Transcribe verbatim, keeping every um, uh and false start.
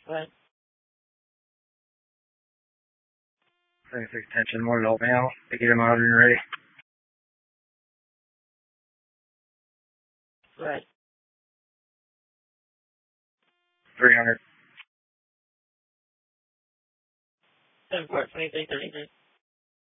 Right. twenty-six tension, one adult male. They get him out and ready. Right. three hundred. ten four, twenty-three thirty-three.